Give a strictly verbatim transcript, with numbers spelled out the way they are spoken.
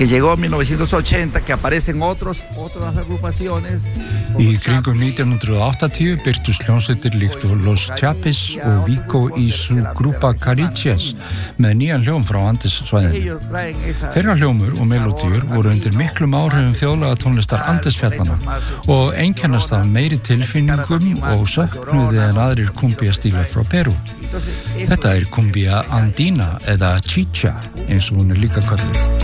que llegó en mil novecientos ochenta, que aparecen otros, otras agrupaciones. Í kringum nítján hundruð og áttatíu birtust hljómsveitir líkt og Los Chapis og Vico y su Grupa Caricias með nýjan hljóm frá Andessvæðinu. Þeirra hljómur og melódíur voru undir miklum áhrifum þjóðlaga tónlistar Andesfjallanna og einkennast af meiri tilfinningum og söknuði en aðrir kumbia-stílar frá Perú. Þetta er kumbia andina eða chicha eins og hún er líka kölluð.